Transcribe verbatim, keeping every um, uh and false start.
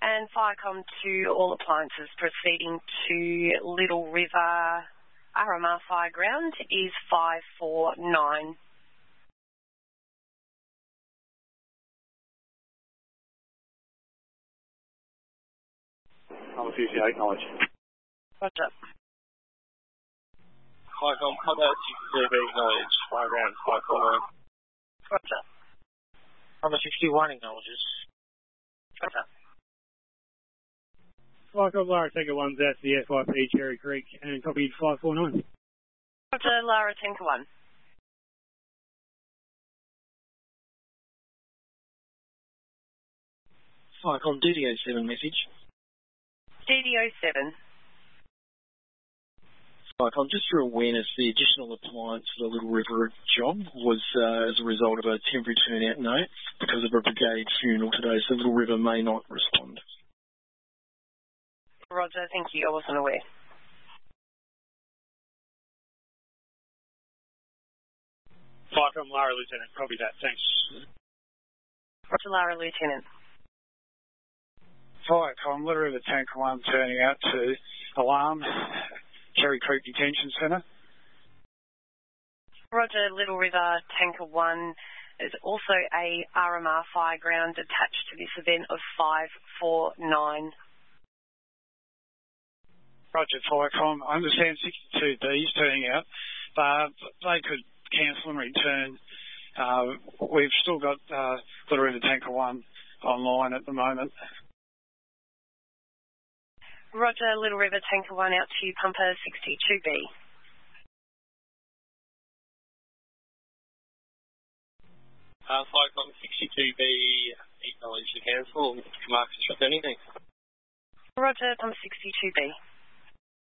And Firecom to all appliances proceeding to Little River R M R Fire Ground is five four nine. I'm fifty-eight, knowledge. Roger. Firecom, cover sixty-two B, knowledge, Fire Ground, five four nine. Roger. Cover sixty-one, acknowledges. Roger. Firecom, Lara Tanker one's at the F Y P Cherry Creek and copied five four nine. Roger, Lara Tanker one. Firecom, D D O seven message. D D O seven. Firecom, just for awareness, the additional appliance for the Little River job was uh, as a result of a temporary turnout note because of a brigade funeral today, so Little River may not respond. Roger, thank you. I wasn't aware. Firecom, Lara Lieutenant, copy that, thanks. Roger, Lara Lieutenant. Firecom, Little River Tanker one turning out to alarm Cherry Creek Detention Centre. Roger, Little River Tanker one. There's also a R M R fire ground attached to this event of five four nine. Roger, Firecom. I understand sixty-two B is turning out, but they could cancel and return. Uh, we've still got uh, Little River Tanker one online at the moment. Roger, Little River Tanker one out to pumper sixty-two B. Uh, Firecom sixty-two B, acknowledge the cancel. Marcus returning, thanks. Roger, pumper sixty-two B.